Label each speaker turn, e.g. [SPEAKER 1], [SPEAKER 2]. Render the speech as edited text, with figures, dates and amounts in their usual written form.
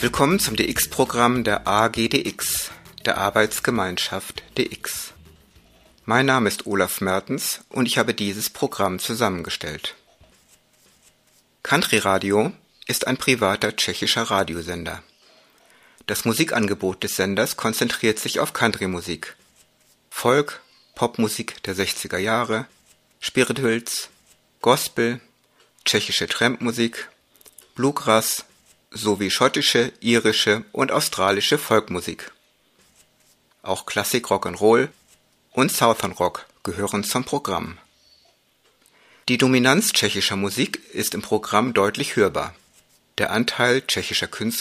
[SPEAKER 1] Willkommen zum DX-Programm der AGDX, der Arbeitsgemeinschaft DX. Mein Name ist Olaf Mertens und ich habe dieses Programm zusammengestellt. Country Radio ist ein privater tschechischer Radiosender. Das Musikangebot des Senders konzentriert sich auf Country-Musik, Folk, Popmusik der 60er Jahre, Spirituals, Gospel, tschechische Trampmusik, Bluegrass sowie schottische, irische und australische Folkmusik. Auch Klassik, Rock'n'Roll und Southern Rock gehören zum Programm. Die Dominanz tschechischer Musik ist im Programm deutlich hörbar. Der Anteil tschechischer Künstler